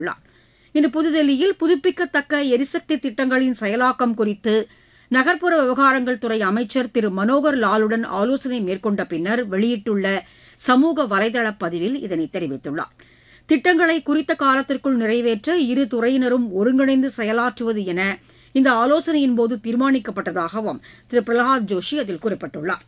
இன்று புதுதில்லியில் புதுப்பிக்கத்தக்க எரிசக்தி திட்டங்களின் செயலாக்கம் குறித்து நகர்ப்புற விவகாரங்கள் துறை அமைச்சர் திரு மனோகர் லாலுடன் ஆலோசனை மேற்கொண்ட பின்னர் வெளியிட்டுள்ள சமூக வலைதள பதிவில் இதனை தெரிவித்துள்ளார். திட்டங்களை குறித்த காலத்திற்குள் நிறைவேற்ற இரு துறையினரும் ஒருங்கிணைந்து செயலாற்றுவது என இந்த ஆலோசனையின்போது தீர்மானிக்கப்பட்டதாகவும் திரு பிரகலாத் ஜோஷி அதில் குறிப்பிட்டுள்ளார்.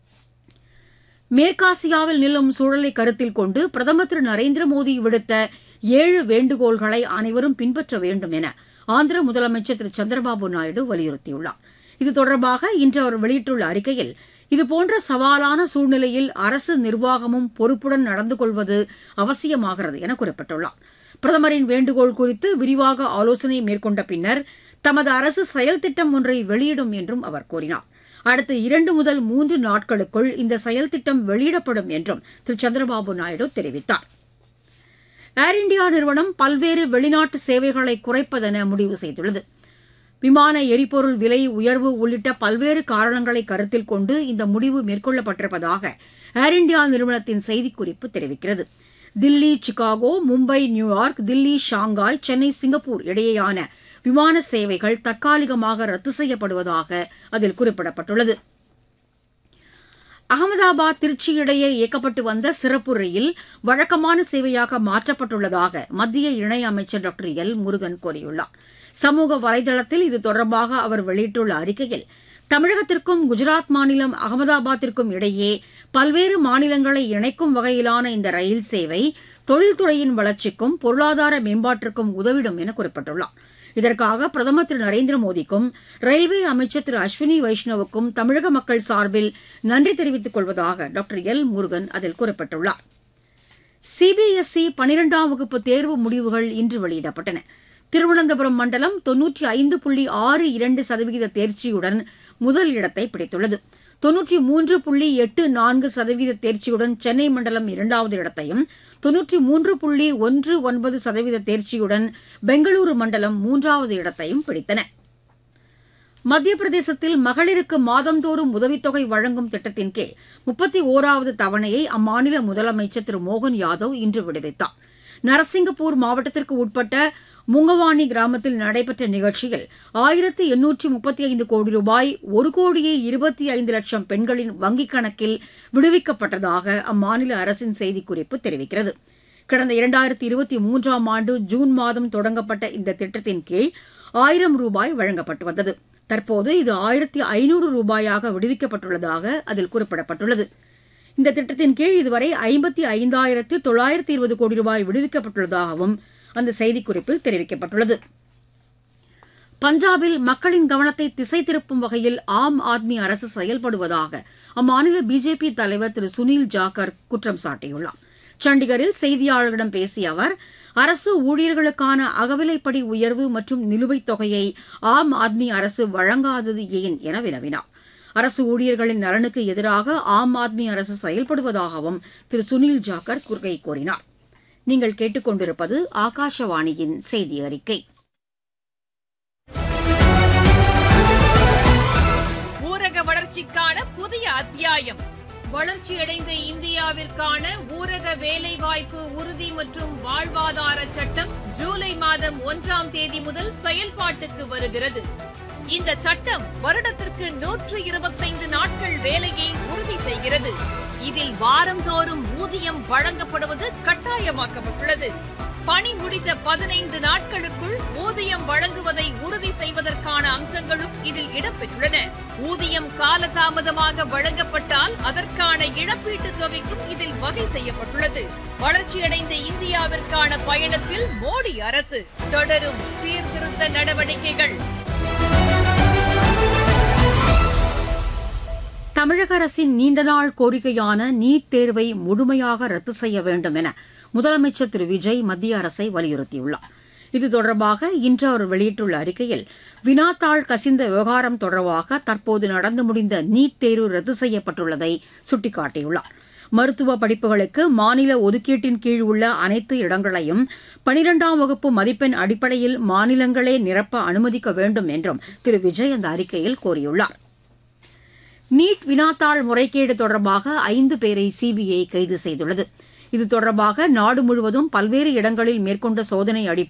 மேற்காசியாவில் நிலவும் சூழலை கருத்தில் கொண்டு பிரதமர் திரு நரேந்திர மோடி விடுத்த 7 வேண்டுகோள்களை அனைவரும் பின்பற்ற வேண்டும் என ஆந்திர முதலமைச்சர் திரு சந்திரபாபு நாயுடு வலியுறுத்தியுள்ளார். இது தொடர்பாக இன்று அவர் வெளியிட்டுள்ள அறிக்கையில், இதுபோன்ற சவாலான சூழ்நிலையில் அரசு நிர்வாகமும் பொறுப்புடன் நடந்து கொள்வது அவசியமாகிறது என குறிப்பிட்டுள்ளார். பிரதமரின் வேண்டுகோள் குறித்து விரிவாக ஆலோசனை மேற்கொண்ட பின்னர் தமது அரசு செயல் திட்டம் ஒன்றை வெளியிடும் என்றும் அவர் கூறினார். அடுத்த 2 முதல் 3 நாட்களுக்குள் இந்த செயல் திட்டம் வெளியிடப்படும் என்றும் திரு சந்திரபாபு நாயுடு தெரிவித்தார். ஏர் இண்டியா நிறுவனம் பல்வேறு வெளிநாட்டு சேவைகளை குறைப்பதென முடிவு செய்துள்ளது. விமான எரிபொருள் விலை உயர்வு உள்ளிட்ட பல்வேறு காரணங்களை கருத்தில் கொண்டு இந்த முடிவு மேற்கொள்ளப்பட்டிருப்பதாக ஏர் இண்டியா நிறுவனத்தின் செய்திக்குறிப்பு தெரிவிக்கிறது. Delhi, Chicago, Mumbai, New York, Delhi, Shanghai, Chennai, Singapore இடையேயான விமான சேவைகள் தற்காலிகமாக ரத்து செய்யப்படுவதாக அதில் குறிப்பிடப்பட்டுள்ளது. அகமதாபாத், திருச்சி இடையே இயக்கப்பட்டு வந்த சிறப்பு ரயில் வழக்கமான சேவையாக மாற்றப்பட்டுள்ளதாக மத்திய இணையமைச்சர் டாக்டர் எல் முருகன் கூறியுள்ளார். சமூக வலைதளத்தில் இது தொடர்பாக அவர் வெளியிட்டுள்ள அறிக்கையில், தமிழகத்திற்கும் குஜராத் மாநிலம் அகமதாபாத்திற்கும் இடையே பல்வேறு மாநிலங்களை இணைக்கும் வகையிலான இந்த ரயில் சேவை தொழில்துறையின் வளர்ச்சிக்கும் பொருளாதார மேம்பாட்டிற்கும் உதவிடும் என குறிப்பிட்டுள்ளார். இதற்காக பிரதமர் திரு நரேந்திர மோடிக்கும் ரயில்வே அமைச்சர் திரு அஸ்வினி வைஷ்ணவுக்கும் தமிழக மக்கள் சார்பில் நன்றி தெரிவித்துக் கொள்வதாக டாக்டர் எல் முருகன் அதில் குறிப்பிட்டுள்ளார். சிபிஎஸ்இ 12ஆம் வகுப்பு தேர்வு முடிவுகள் இன்று வெளியிடப்பட்டன. திருவனந்தபுரம் மண்டலம் 95.62% தேர்ச்சியுடன் முதல் இடத்தை பிடித்துள்ளது. 93.84% தேர்ச்சியுடன் சென்னை மண்டலம் 2வது இடத்தையும், 93.19% தேர்ச்சியுடன் பெங்களூரு மண்டலம் 3வது இடத்தையும் பிடித்தன. மத்திய பிரதேசத்தில் மகளிருக்கு மாதந்தோறும் உதவித்தொகை வழங்கும் திட்டத்தின் கீழ் 31வது தவணையை அம்மாநில முதலமைச்சர் திரு மோகன் யாதவ் இன்று விடுவித்தார். நரசிங்கப்பூர் மாவட்டத்திற்கு உட்பட்ட முங்கவாணி கிராமத்தில் நடைபெற்ற நிகழ்ச்சியில் 1835 கோடி ரூபாய் 1,25,00,000 பெண்களின் வங்கிக் கணக்கில் விடுவிக்கப்பட்டதாக அம்மாநில அரசின் செய்திக்குறிப்பு தெரிவிக்கிறது. கடந்த 2023ஆம் ஆண்டு ஜூன் மாதம் தொடங்கப்பட்ட இந்த திட்டத்தின் கீழ் 1000 ரூபாய் வழங்கப்பட்டு வந்தது. தற்போது இது 1500 ரூபாயாக விடுவிக்கப்பட்டுள்ளதாக அதில் குறிப்பிடப்பட்டுள்ளது. இந்த திட்டத்தின் கீழ் இதுவரை 55,920 கோடி ரூபாய் விடுவிக்கப்பட்டுள்ளதாகவும் அந்த செய்திக்குறிப்பில் தெரிவிக்கப்பட்டுள்ளது. பஞ்சாபில் மக்களின் கவனத்தை திசை திருப்பும் வகையில் ஆம் ஆத்மி அரசு செயல்படுவதாக அம்மாநில பிஜேபி தலைவர் திரு சுனில் ஜாக்கர் குற்றம் சாட்டியுள்ளார். சண்டிகரில் செய்தியாளர்களிடம் பேசிய அவர், அரசு ஊழியர்களுக்கான அகவிலைப்படி உயர்வு மற்றும் நிலுவைத் தொகையை ஆம் ஆத்மி அரசு வழங்காதது ஏன் என வினவினார். அரசு ஊழியர்களின் நலனுக்கு எதிராக ஆம் ஆத்மி அரசு செயல்படுவதாகவும் திரு சுனில் ஜாக்கர் குறை கூறினார். நீங்கள் கேட்டுக்கொண்டிருப்பது ஆகாஷவாணியின் செய்தி அறிக்கை. ஊரக வளர்ச்சிக்கான புதிய அத்தியாயம். வளர்ச்சியடைந்த இந்தியாவிற்கான ஊரக வேலைவாய்ப்பு உறுதி மற்றும் வாழ்வாதார சட்டம் ஜூலை மாதம் 1ஆம் தேதி முதல் செயல்பாட்டுக்கு வருகிறது. இந்த சட்டம் வருடத்திற்கு 125 நாட்கள் வேலையை உறுதி செய்கிறது. இதில் வாரந்தோறும் ஊதியம் வழங்கப்படுவது கட்டாயமாக்கப்பட்டுள்ளது. பணி முடிந்த 15 நாட்களுக்குள் ஊதியம் வழங்குவதை உறுதி செய்வதற்கான அம்சங்களும் இதில் இடம்பெற்றுள்ளன. ஊதியம் காலதாமதமாக வழங்கப்பட்டால் அதற்கான இழப்பீட்டுத் தொகைக்கும் இதில் வகை செய்யப்பட்டுள்ளது. வளர்ச்சியடைந்த இந்தியாவிற்கான பயணத்தில் மோடி அரசு தொடரும் சீர்திருத்த நடவடிக்கைகள். தமிழக அரசின் நீண்டநாள் கோரிக்கையான நீட் தேர்வை முழுமையாக ரத்து செய்ய வேண்டும் என முதலமைச்சர் திரு விஜய் மத்திய அரசை வலியுறுத்தியுள்ளார். இது தொடர்பாக இன்று அவர் வெளியிட்டுள்ள அறிக்கையில், வினாத்தாள் கசிந்த விவகாரம் தொடர்பாக தற்போது நடந்து முடிந்த நீட் தேர்வு ரத்து செய்யப்பட்டுள்ளதை சுட்டிக்காட்டியுள்ளார். மருத்துவ படிப்புகளுக்கு மாநில ஒதுக்கீட்டின் கீழ் உள்ள அனைத்து இடங்களையும் 12ஆம் வகுப்பு மதிப்பெண் அடிப்படையில் மாநிலங்களே நிரப்ப அனுமதிக்க வேண்டும் என்றும் திரு விஜய் அந்த அறிக்கையில் கோரியுள்ளார். நீட் வினாத்தாள் முறைகேடு தொடர்பாக 5 பேரை சிபிஐ கைது செய்துள்ளது. இது தொடர்பாக நாடு முழுவதும் பல்வேறு இடங்களில் மேற்கொண்ட சோதனை